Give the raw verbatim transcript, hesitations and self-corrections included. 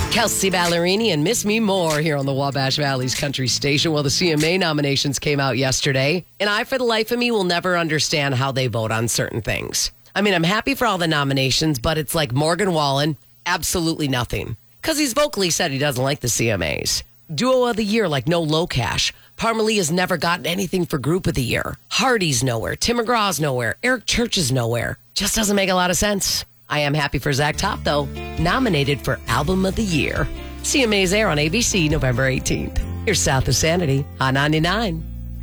Kelsey Ballerini and Miss Me More here on the Wabash Valley's country station. Well, the C M A nominations came out yesterday, and I, for the life of me, will never understand how they vote on certain things. I mean, I'm happy for all the nominations, but it's like Morgan Wallen, absolutely nothing. Because he's vocally said he doesn't like the C M As. Duo of the Year, like No Low Cash. Parmalee has never gotten anything for Group of the Year. Hardy's nowhere. Tim McGraw's nowhere. Eric Church is nowhere. Just doesn't make a lot of sense. I am happy for Zach Top, though. Nominated for Album of the Year. C M A's air on A B C November eighteenth. Here's South of Sanity on ninety-nine.